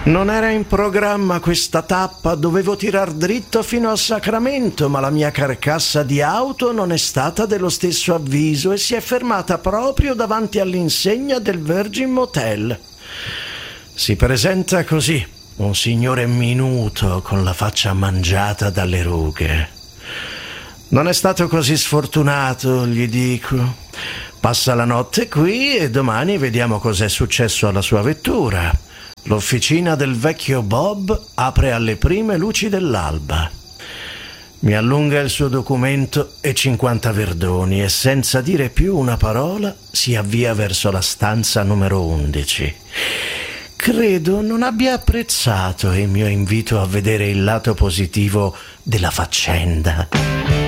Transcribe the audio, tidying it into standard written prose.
Non era in programma questa tappa, dovevo tirar dritto fino a Sacramento, ma la mia carcassa di auto non è stata dello stesso avviso e si è fermata proprio davanti all'insegna del Virgin Motel. Si presenta così, un signore minuto con la faccia mangiata dalle rughe. Non è stato così sfortunato, gli dico. Passa la notte qui e domani vediamo cos'è successo alla sua vettura. L'officina del vecchio Bob apre alle prime luci dell'alba. Mi allunga il suo documento e 50 verdoni e senza dire più una parola si avvia verso la stanza numero 11. Credo non abbia apprezzato il mio invito a vedere il lato positivo della faccenda.